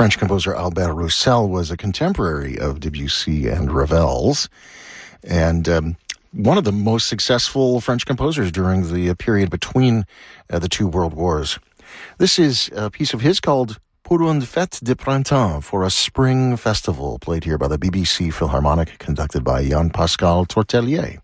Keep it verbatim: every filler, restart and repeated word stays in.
French composer Albert Roussel was a contemporary of Debussy and Ravel's, and um, one of the most successful French composers during the period between uh, the two world wars. This is a piece of his called Pour une fête de printemps, for a spring festival, played here by the B B C Philharmonic, conducted by Jean-Pascal Tortelier.